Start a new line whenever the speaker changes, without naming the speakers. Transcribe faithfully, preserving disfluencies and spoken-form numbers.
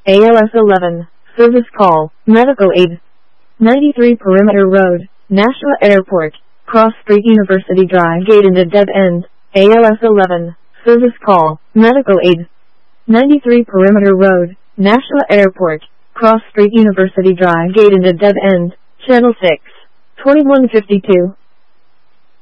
A L S eleven, service call, medical aid. ninety-three Perimeter Road, Nashua Airport, Cross Street University Drive Gate into dead end, A L S eleven, service call, medical aid. ninety-three Perimeter Road, Nashua Airport, Cross Street University Drive Gate into dead end, Channel six, twenty-one fifty-two.